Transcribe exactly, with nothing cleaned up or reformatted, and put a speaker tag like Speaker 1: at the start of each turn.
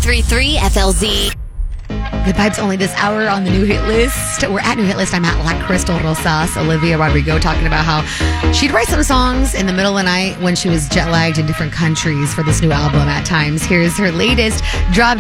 Speaker 1: three three F L Z.
Speaker 2: Good vibes only this hour on the new hit list. We're at New Hit List. I'm at La Crystal Rosas, Olivia Rodrigo, talking about how she'd write some songs in the middle of the night when she was jet lagged in different countries for this new album at times. Here's her latest drop.